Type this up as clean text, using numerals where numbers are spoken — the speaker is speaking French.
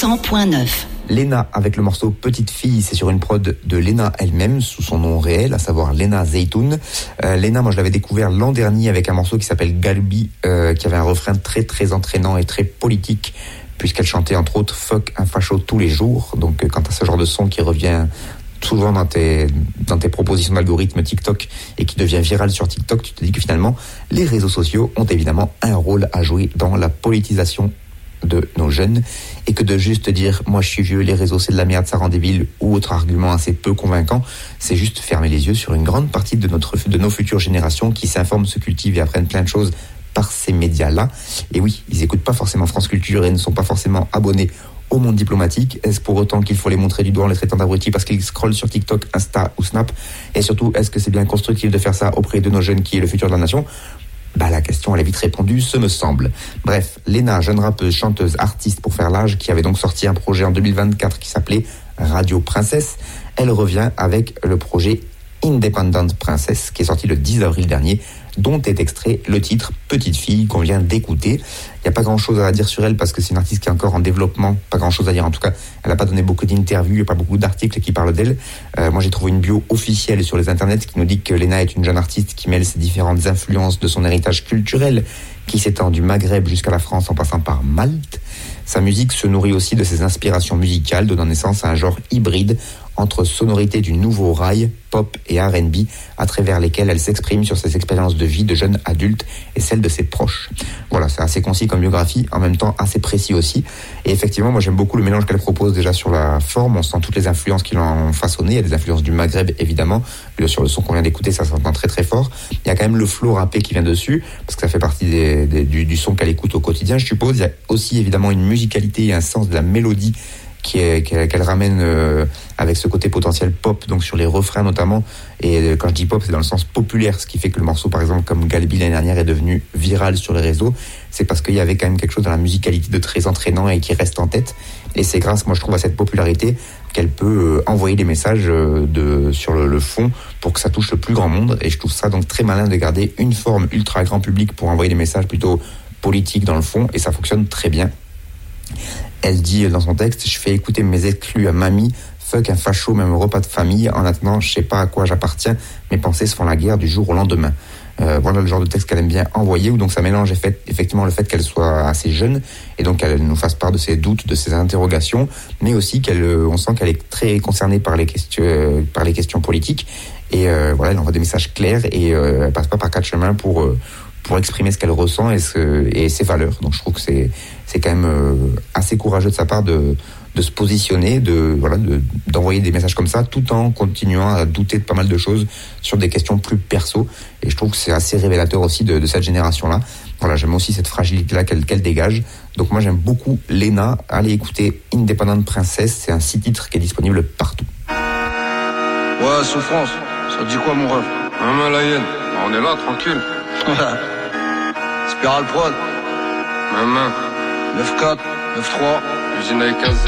100.9. Léna avec le morceau Petite Fille, c'est sur une prod de Léna elle-même sous son nom réel, à savoir Léna Zeytoun. Léna, moi je l'avais découvert l'an dernier avec un morceau qui s'appelle Galbi, qui avait un refrain très très entraînant et très politique, puisqu'elle chantait entre autres Fuck un facho tous les jours. Donc quant à ce genre de son qui revient souvent dans tes propositions d'algorithme TikTok et qui devient viral sur TikTok, tu te dis que finalement les réseaux sociaux ont évidemment un rôle à jouer dans la politisation de nos jeunes, et que de juste dire moi je suis vieux, les réseaux c'est de la merde, ça rend débile, ou autre argument assez peu convaincant, c'est juste fermer les yeux sur une grande partie de nos futures générations qui s'informent, se cultivent et apprennent plein de choses par ces médias-là. Et oui, ils écoutent pas forcément France Culture et ne sont pas forcément abonnés au Monde Diplomatique. Est-ce pour autant qu'il faut les montrer du doigt en les traitant d'abrutis parce qu'ils scrollent sur TikTok, Insta ou Snap? Et surtout, est-ce que c'est bien constructif de faire ça auprès de nos jeunes qui est le futur de la nation? La question, elle est vite répondue, ce me semble. Bref, Léna, jeune rappeuse, chanteuse, artiste pour faire l'âge, qui avait donc sorti un projet en 2024 qui s'appelait Radio Princesse. Elle revient avec le projet Independent Princess, qui est sorti le 10 avril dernier, dont est extrait le titre Petite Fille qu'on vient d'écouter. Il n'y a pas grand-chose à dire sur elle parce que c'est une artiste qui est encore en développement, pas grand-chose à dire en tout cas. Elle n'a pas donné beaucoup d'interviews, il n'y a pas beaucoup d'articles qui parlent d'elle. Moi j'ai trouvé une bio officielle sur les internets qui nous dit que Léna est une jeune artiste qui mêle ses différentes influences de son héritage culturel qui s'étend du Maghreb jusqu'à la France en passant par Malte. Sa musique se nourrit aussi de ses inspirations musicales, donnant naissance à un genre hybride entre sonorités du nouveau rail, pop et R&B, à travers lesquelles elle s'exprime sur ses expériences de vie de jeune adulte et celles de ses proches. Voilà, c'est assez concis comme biographie, en même temps assez précis aussi. Et effectivement, moi j'aime beaucoup le mélange qu'elle propose déjà sur la forme. On sent toutes les influences qui l'ont façonné. Il y a des influences du Maghreb, évidemment. Sur le son qu'on vient d'écouter, ça s'entend très très fort. Il y a quand même le flow rappé qui vient dessus, parce que ça fait partie du son qu'elle écoute au quotidien, je suppose. Il y a aussi évidemment une musicalité et un sens de la mélodie qu'elle ramène avec ce côté potentiel pop, donc sur les refrains notamment. Et quand je dis pop, c'est dans le sens populaire, ce qui fait que le morceau, par exemple, comme Galbi l'année dernière, est devenu viral sur les réseaux. C'est parce qu'il y avait quand même quelque chose dans la musicalité de très entraînant et qui reste en tête. Et c'est grâce, moi je trouve, à cette popularité qu'elle peut envoyer des messages sur le fond pour que ça touche le plus grand monde. Et je trouve ça donc très malin de garder une forme ultra grand public pour envoyer des messages plutôt politiques dans le fond, et ça fonctionne très bien. Elle dit dans son texte: je fais écouter mes exclus à mamie, fuck un facho, même au repas de famille, en attendant je sais pas à quoi j'appartiens, mes pensées se font la guerre du jour au lendemain. Voilà le genre de texte qu'elle aime bien envoyer, où donc ça mélange effectivement le fait qu'elle soit assez jeune et donc qu'elle nous fasse part de ses doutes, de ses interrogations, mais aussi on sent qu'elle est très concernée par les questions politiques, et voilà, elle envoie des messages clairs et elle passe pas par quatre chemins pour exprimer ce qu'elle ressent et ses valeurs. Donc je trouve que c'est quand même assez courageux de sa part de se positionner, d'envoyer des messages comme ça, tout en continuant à douter de pas mal de choses sur des questions plus perso. Et je trouve que c'est assez révélateur aussi de cette génération-là. Voilà, j'aime aussi cette fragilité-là qu'elle dégage. Donc moi j'aime beaucoup Léna. Allez écouter Independent Princess, c'est un 6 titres qui est disponible partout. Ouais, Souffrance, ça te dit quoi mon ref? La hyène, on est là, tranquille. Spiral Prod. 9-4, 9-3, usine avec 15Z.